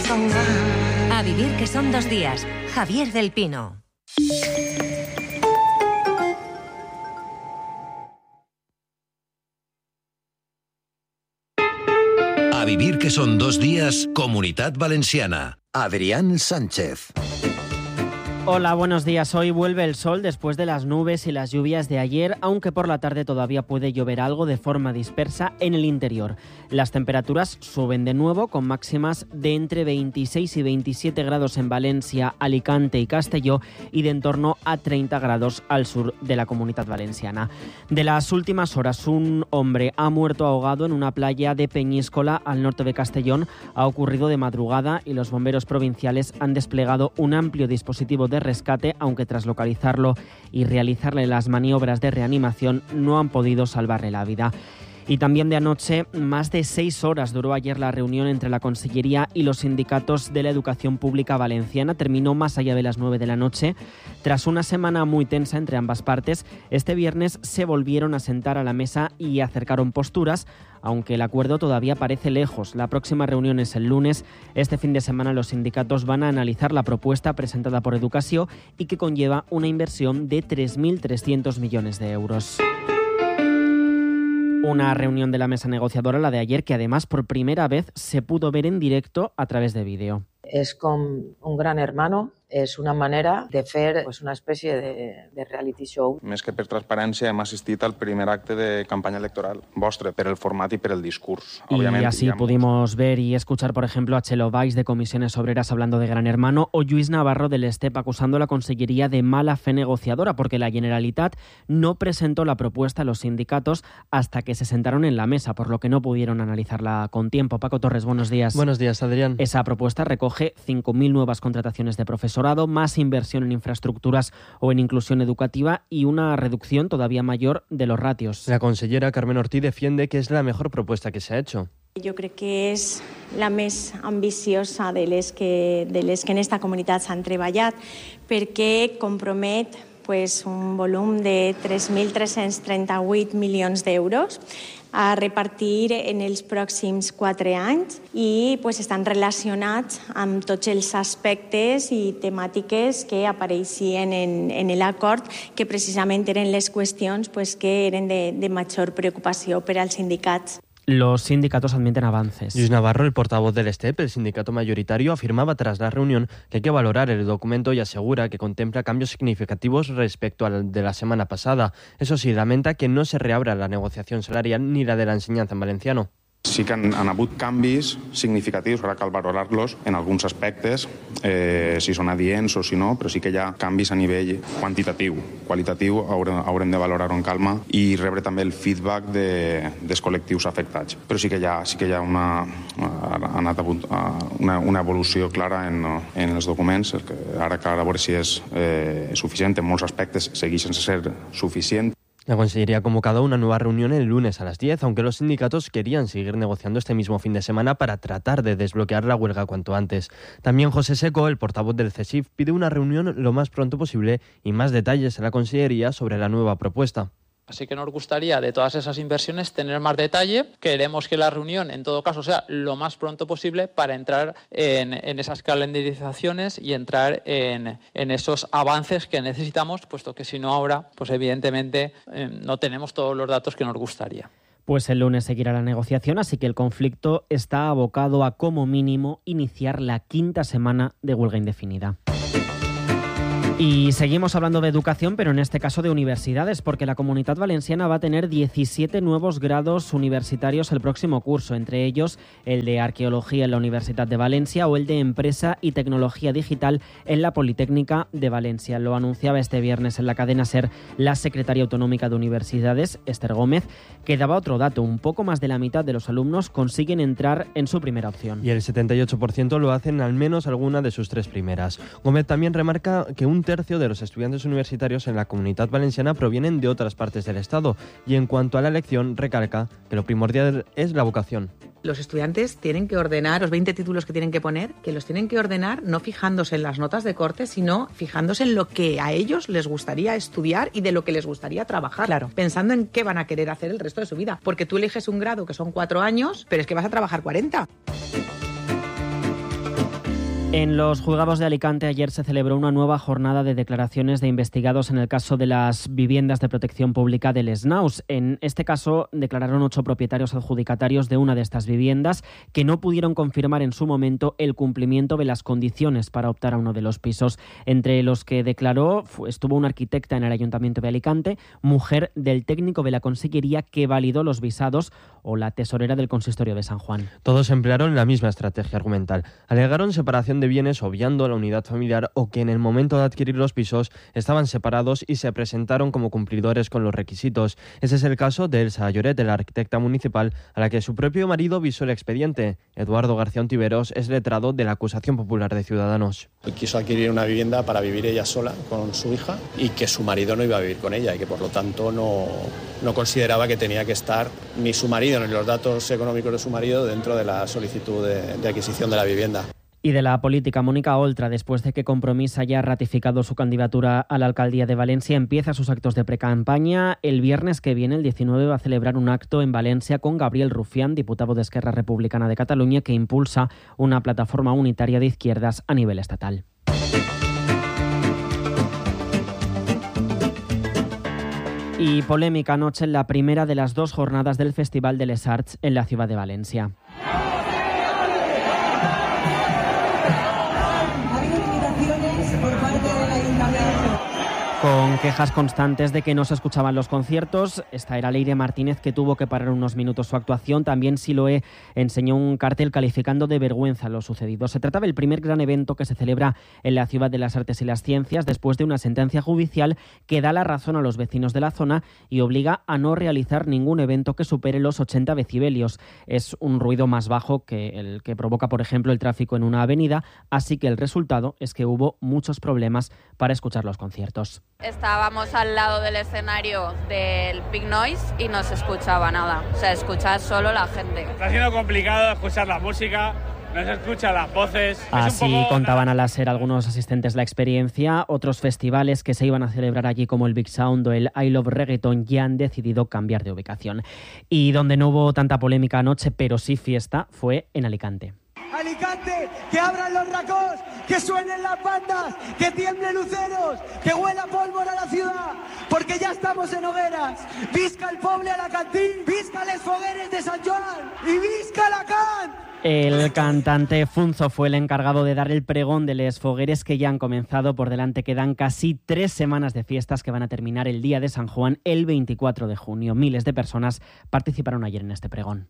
A vivir que son 2 días. Javier del Pino. A vivir que son 2 días, Comunitat Valenciana. Adrián Sánchez. Hola, buenos días. Hoy vuelve el sol después de las nubes y las lluvias de ayer, aunque por la tarde todavía puede llover algo de forma dispersa en el interior. Las temperaturas suben de nuevo con máximas de entre 26 y 27 grados en Valencia, Alicante y Castelló y de en torno a 30 grados al sur de la Comunitat Valenciana. De las últimas horas, un hombre ha muerto ahogado en una playa de Peñíscola al norte de Castellón. Ha ocurrido de madrugada y los bomberos provinciales han desplegado un amplio dispositivo de rescate, aunque tras localizarlo y realizarle las maniobras de reanimación no han podido salvarle la vida. Y también de anoche, más de 6 horas duró ayer la reunión entre la Consellería y los sindicatos de la educación pública valenciana. Terminó más allá de las 9 de la noche. Tras una semana muy tensa entre ambas partes, este viernes se volvieron a sentar a la mesa y acercaron posturas, aunque el acuerdo todavía parece lejos. La próxima reunión es el lunes. Este fin de semana los sindicatos van a analizar la propuesta presentada por Educació y que conlleva una inversión de 3.300 millones de euros. Una reunión de la mesa negociadora, la de ayer, que además por primera vez se pudo ver en directo a través de vídeo. És com un gran hermano, és una manera de fer una espècie de reality show. Més que per transparència hem assistit al primer acte de campanya electoral vostre, per el format y per el discurs. Y así pudimos ver y escuchar, por ejemplo, a Txelo Valls de Comisiones Obreras hablando de Gran Hermano o Lluís Navarro del STEP acusando a la Consellería de mala fe negociadora porque la Generalitat no presentó la propuesta a los sindicatos hasta que se sentaron en la mesa, por lo que no pudieron analizarla con tiempo. Paco Torres, buenos días. Buenos días, Adrián. Esa propuesta recoge 5.000 nuevas contrataciones de profesorado, más inversión en infraestructuras o en inclusión educativa y una reducción todavía mayor de los ratios. La consellera Carmen Ortí defiende que es la mejor propuesta que se ha hecho. Jo crec que és la més ambiciosa de les que en esta comunitat s'han treballat perquè compromet un volum de 3.338 milions d'euros a repartir en els pròxims 4 anys i estan relacionats amb tots els aspectes i temàtiques que apareixien en l'acord, que precisament eren les qüestions que eren de major preocupació per als sindicats. Los sindicatos admiten avances. Lluís Navarro, el portavoz del STEP, el sindicato mayoritario, afirmaba tras la reunión que hay que valorar el documento y asegura que contempla cambios significativos respecto al de la semana pasada. Eso sí, lamenta que no se reabra la negociación salarial ni la de la enseñanza en valenciano. Sí que han hagut canvis significatius, ara cal valorar-los en alguns aspectes, si són adients o si no, però sí que hi ha canvis a nivell quantitatiu. Qualitatiu haurem de valorar-ho en calma i rebre també el feedback dels col·lectius afectats. Però sí que hi ha una evolució clara en els documents, ara cal veure si és suficient, en molts aspectes segueix sense ser suficient. La Consellería ha convocado una nueva reunión el lunes a las 10, aunque los sindicatos querían seguir negociando este mismo fin de semana para tratar de desbloquear la huelga cuanto antes. También José Seco, el portavoz del CESIF, pide una reunión lo más pronto posible y más detalles a la Consellería sobre la nueva propuesta. Así que nos gustaría, de todas esas inversiones, tener más detalle. Queremos que la reunión, en todo caso, sea lo más pronto posible para entrar en esas calendarizaciones y entrar en esos avances que necesitamos, puesto que si no ahora, evidentemente no tenemos todos los datos que nos gustaría. Pues el lunes seguirá la negociación, así que el conflicto está abocado a, como mínimo, iniciar la 5ª semana de huelga indefinida. Y seguimos hablando de educación, pero en este caso de universidades, porque la Comunitat Valenciana va a tener 17 nuevos grados universitarios el próximo curso, entre ellos el de Arqueología en la Universitat de Valencia o el de Empresa y Tecnología Digital en la Politécnica de Valencia. Lo anunciaba este viernes en la cadena SER la secretaria autonómica de Universidades, Esther Gómez, que daba otro dato: un poco más de la mitad de los alumnos consiguen entrar en su primera opción. Y el 78% lo hacen al menos alguna de sus 3 primeras. Gómez también remarca que un tercio de los estudiantes universitarios en la Comunitat Valenciana provienen de otras partes del Estado y en cuanto a la elección recalca que lo primordial es la vocación. Los estudiantes tienen que ordenar los 20 títulos que tienen que poner, que los tienen que ordenar no fijándose en las notas de corte, sino fijándose en lo que a ellos les gustaría estudiar y de lo que les gustaría trabajar. Claro, pensando en qué van a querer hacer el resto de su vida. Porque tú eliges un grado que son 4 años, pero es que vas a trabajar 40. En los juzgados de Alicante ayer se celebró una nueva jornada de declaraciones de investigados en el caso de las viviendas de protección pública del Snaus. En este caso declararon 8 propietarios adjudicatarios de una de estas viviendas que no pudieron confirmar en su momento el cumplimiento de las condiciones para optar a uno de los pisos. Entre los que declaró estuvo una arquitecta en el Ayuntamiento de Alicante, mujer del técnico de la Consellería que validó los visados o la tesorera del Consistorio de San Juan. Todos emplearon la misma estrategia argumental. Alegaron separación de bienes obviando la unidad familiar o que en el momento de adquirir los pisos estaban separados y se presentaron como cumplidores con los requisitos. Ese es el caso de Elsa Lloret, la arquitecta municipal, a la que su propio marido visó el expediente. Eduardo García Ontiveros es letrado de la Acusación Popular de Ciudadanos. Quiso adquirir una vivienda para vivir ella sola con su hija y que su marido no iba a vivir con ella y que por lo tanto no consideraba que tenía que estar ni su marido ni los datos económicos de su marido dentro de la solicitud de adquisición de la vivienda. Y de la política, Mónica Oltra, después de que Compromís haya ratificado su candidatura a la alcaldía de Valencia, empieza sus actos de precampaña. El viernes que viene, el 19, va a celebrar un acto en Valencia con Gabriel Rufián, diputado de Esquerra Republicana de Cataluña, que impulsa una plataforma unitaria de izquierdas a nivel estatal. Y polémica anoche en la primera de las 2 jornadas del Festival de Les Arts en la ciudad de Valencia. Con quejas constantes de que no se escuchaban los conciertos, esta era Leire Martínez, que tuvo que parar unos minutos su actuación. También Siloé enseñó un cartel calificando de vergüenza lo sucedido. Se trataba del primer gran evento que se celebra en la Ciudad de las Artes y las Ciencias después de una sentencia judicial que da la razón a los vecinos de la zona y obliga a no realizar ningún evento que supere los 80 decibelios. Es un ruido más bajo que el que provoca, por ejemplo, el tráfico en una avenida, así que el resultado es que hubo muchos problemas para escuchar los conciertos. Estábamos al lado del escenario del Big Noise y no se escuchaba nada, o sea, escuchaba solo la gente. Está siendo complicado escuchar la música, no se escuchan las voces. Así contaban a la SER algunos asistentes la experiencia. Otros festivales que se iban a celebrar allí, como el Big Sound o el I Love Reggaeton, ya han decidido cambiar de ubicación. Y donde no hubo tanta polémica anoche, pero sí fiesta, fue en Alicante. Alicante, que abran los racós, que suenen las bandas, que tiemblen luceros, que huela pólvora a la ciudad, porque ya estamos en hogueras. Visca el poble Alacantín, visca les fogueres de Sant Joan y visca Alacant. El cantante Funzo fue el encargado de dar el pregón de les fogueres que ya han comenzado. Por delante quedan casi 3 semanas de fiestas que van a terminar el día de San Juan, el 24 de junio. Miles de personas participaron ayer en este pregón.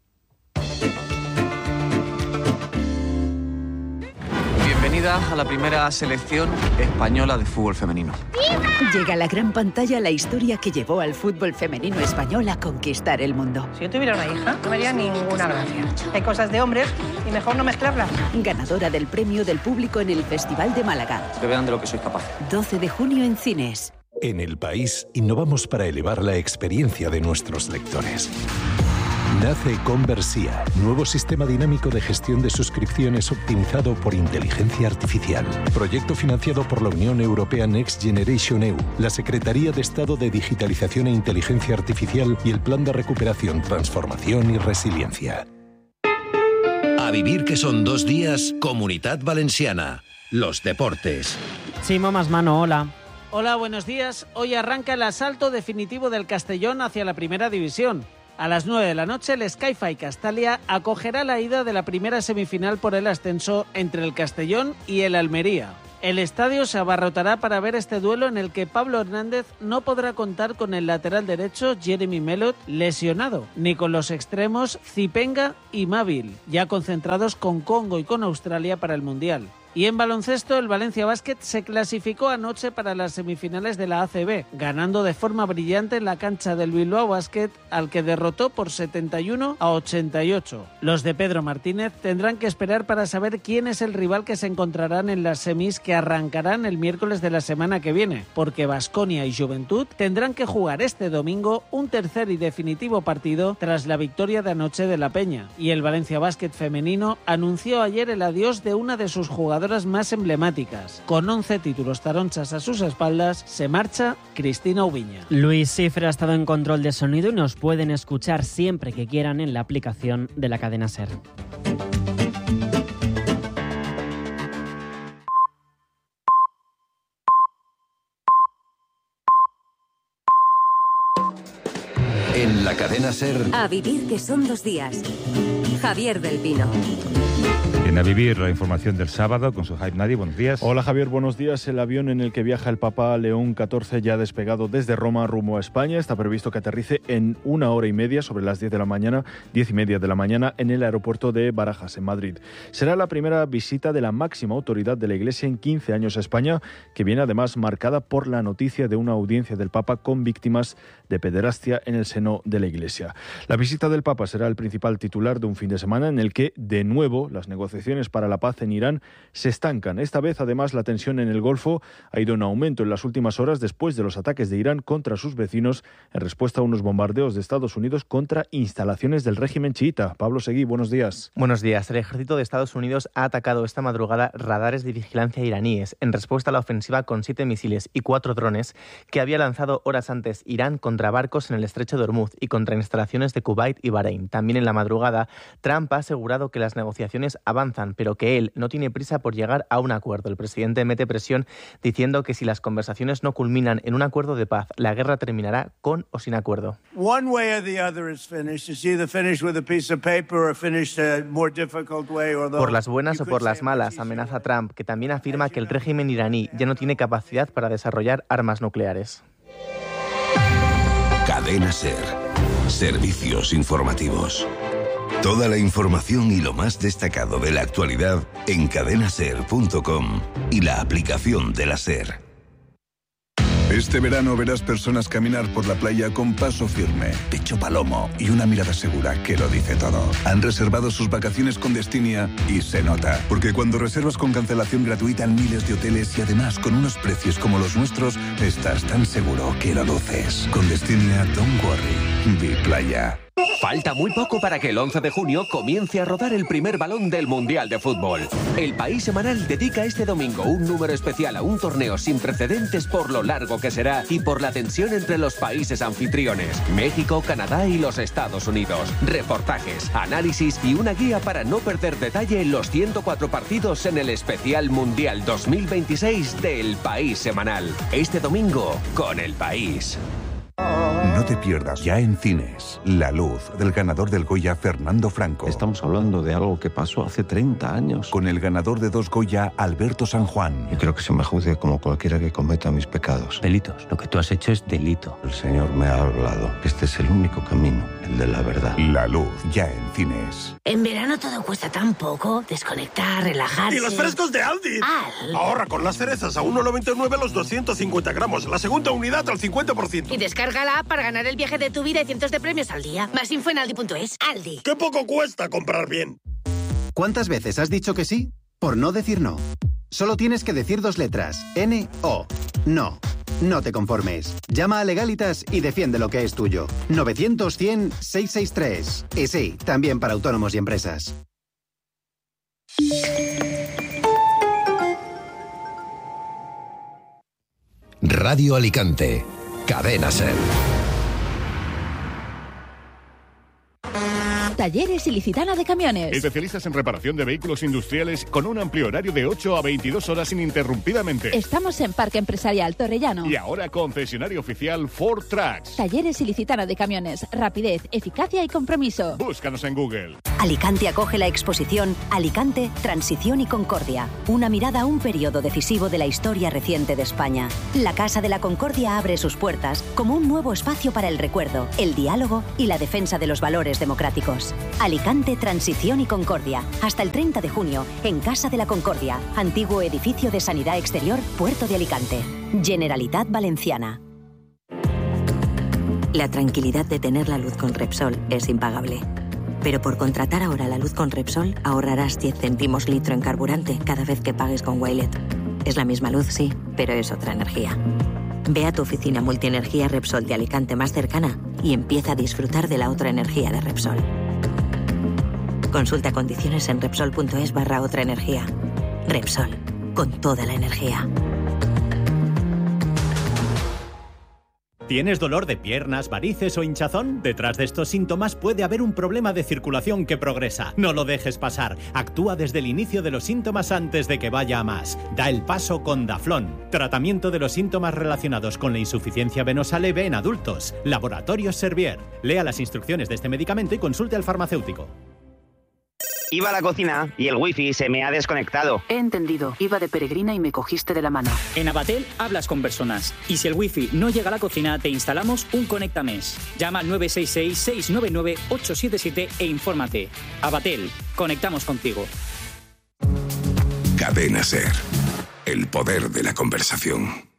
Bienvenida a la primera selección española de fútbol femenino. Llega a la gran pantalla la historia que llevó al fútbol femenino español a conquistar el mundo. Si yo tuviera una hija, no me haría ninguna gracia. Hay cosas de hombres y mejor no mezclarlas. Ganadora del premio del público en el Festival de Málaga. Que vean de lo que soy capaz. 12 de junio en cines. En El País innovamos para elevar la experiencia de nuestros lectores. Nace Conversia, nuevo sistema dinámico de gestión de suscripciones optimizado por inteligencia artificial. Proyecto financiado por la Unión Europea Next Generation EU, la Secretaría de Estado de Digitalización e Inteligencia Artificial y el Plan de Recuperación, Transformación y Resiliencia. A vivir que son 2 días, Comunitat Valenciana. Los deportes. Chimo Masmano, hola. Hola, buenos días. Hoy arranca el asalto definitivo del Castellón hacia la primera división. A las 9 de la noche, el Sky-Fi Castalia acogerá la ida de la primera semifinal por el ascenso entre el Castellón y el Almería. El estadio se abarrotará para ver este duelo en el que Pablo Hernández no podrá contar con el lateral derecho Jeremy Melot lesionado, ni con los extremos Zipenga y Mávil, ya concentrados con Congo y con Australia para el Mundial. Y en baloncesto, el Valencia Basket se clasificó anoche para las semifinales de la ACB, ganando de forma brillante en la cancha del Bilbao Basket, al que derrotó por 71-88. Los de Pedro Martínez tendrán que esperar para saber quién es el rival que se encontrarán en las semis que arrancarán el miércoles de la semana que viene, porque Baskonia y Juventud tendrán que jugar este domingo un tercer y definitivo partido tras la victoria de anoche de la Peña. Y el Valencia Basket femenino anunció ayer el adiós de una de sus jugadoras más emblemáticas. Con 11 títulos taronchas a sus espaldas, se marcha Cristina Ubiña. Luis Cifre ha estado en control de sonido y nos pueden escuchar siempre que quieran en la aplicación de la cadena SER. la cadena SER. A vivir que son 2 días. Javier del Pino. En A Vivir, la información del sábado con su Hype Nadi. Buenos días. Hola Javier, buenos días. El avión en el que viaja el Papa León XIV ya ha despegado desde Roma rumbo a España. Está previsto que aterrice en 1 hora y media, sobre las 10 y media de la mañana, en el aeropuerto de Barajas, en Madrid. Será la primera visita de la máxima autoridad de la Iglesia en 15 años a España, que viene además marcada por la noticia de una audiencia del Papa con víctimas de pederastia en el seno de la Iglesia. La visita del Papa será el principal titular de un fin de semana en el que, de nuevo, las negociaciones para la paz en Irán se estancan. Esta vez, además, la tensión en el Golfo ha ido en aumento en las últimas horas después de los ataques de Irán contra sus vecinos en respuesta a unos bombardeos de Estados Unidos contra instalaciones del régimen chiita. Pablo Seguí, buenos días. Buenos días. El ejército de Estados Unidos ha atacado esta madrugada radares de vigilancia iraníes en respuesta a la ofensiva con 7 misiles y 4 drones que había lanzado horas antes Irán contra barcos en el estrecho de Hormuz y contra instalaciones de Kuwait y Bahrein. También en la madrugada, Trump ha asegurado que las negociaciones avanzan, pero que él no tiene prisa por llegar a un acuerdo. El presidente mete presión diciendo que si las conversaciones no culminan en un acuerdo de paz, la guerra terminará con o sin acuerdo. Por las buenas o por las malas, amenaza Trump, que también afirma que el régimen iraní ya no tiene capacidad para desarrollar armas nucleares. Cadena SER. Servicios informativos. Toda la información y lo más destacado de la actualidad en cadenaser.com y la aplicación de la SER. Este verano verás personas caminar por la playa con paso firme, pecho palomo y una mirada segura que lo dice todo. Han reservado sus vacaciones con Destinia y se nota, porque cuando reservas con cancelación gratuita en miles de hoteles y además con unos precios como los nuestros, estás tan seguro que lo luces. Con Destinia, don't worry, vi playa. Falta muy poco para que el 11 de junio comience a rodar el primer balón del Mundial de Fútbol. El País Semanal dedica este domingo un número especial a un torneo sin precedentes por lo largo que será y por la tensión entre los países anfitriones, México, Canadá y los Estados Unidos. Reportajes, análisis y una guía para no perder detalle en los 104 partidos en el especial Mundial 2026 del País Semanal. Este domingo con El País. No te pierdas ya en cines La Luz, del ganador del Goya Fernando Franco. Estamos hablando de algo que pasó hace 30 años. Con el ganador de 2 Goya, Alberto San Juan. Yo creo que se me juzgue como cualquiera que cometa mis pecados. Delitos. Lo que tú has hecho es delito. El Señor me ha hablado. Este es el único camino, el de la verdad. La Luz, ya en cines. En verano todo cuesta tan poco. Desconectar, relajarse. ¡Y los frescos de Aldi! Ahorra con las cerezas a 1,99 los 250 gramos. La segunda unidad al 50%. Y descárgala para ganar el viaje de tu vida y cientos de premios al día. Más info en aldi.es. Aldi. ¡Qué poco cuesta comprar bien! ¿Cuántas veces has dicho que sí por no decir no? Solo tienes que decir 2 letras. N-O. No. No te conformes. Llama a Legalitas y defiende lo que es tuyo. 900-100-663. Y sí, también para autónomos y empresas. Radio Alicante. Cadena SER. Talleres Ilicitana de Camiones. Especialistas en reparación de vehículos industriales con un amplio horario de 8 a 22 horas ininterrumpidamente. Estamos en Parque Empresarial Torrellano. Y ahora concesionario oficial Ford Trucks. Talleres Ilicitana de Camiones. Rapidez, eficacia y compromiso. Búscanos en Google. Alicante acoge la exposición Alicante, Transición y Concordia. Una mirada a un periodo decisivo de la historia reciente de España. La Casa de la Concordia abre sus puertas como un nuevo espacio para el recuerdo, el diálogo y la defensa de los valores democráticos. Alicante, Transición y Concordia. Hasta el 30 de junio, en Casa de la Concordia, antiguo edificio de Sanidad Exterior, Puerto de Alicante. Generalitat Valenciana. La tranquilidad de tener la luz con Repsol es impagable. Pero por contratar ahora la luz con Repsol, ahorrarás 10 céntimos litro en carburante cada vez que pagues con Wilet. Es la misma luz, sí, pero es otra energía. Ve a tu oficina multienergía Repsol de Alicante más cercana y empieza a disfrutar de la otra energía de Repsol. Consulta condiciones en Repsol.es/otra energía. Repsol, con toda la energía. ¿Tienes dolor de piernas, varices o hinchazón? Detrás de estos síntomas puede haber un problema de circulación que progresa. No lo dejes pasar. Actúa desde el inicio de los síntomas antes de que vaya a más. Da el paso con Daflón. Tratamiento de los síntomas relacionados con la insuficiencia venosa leve en adultos. Laboratorios Servier. Lea las instrucciones de este medicamento y consulte al farmacéutico. Iba a la cocina y el wifi se me ha desconectado. He entendido. Iba de peregrina y me cogiste de la mano. En Abatel hablas con personas. Y si el wifi no llega a la cocina, te instalamos un Conectames. Llama al 966-699-877 e infórmate. Abatel. Conectamos contigo. Cadena SER. El poder de la conversación.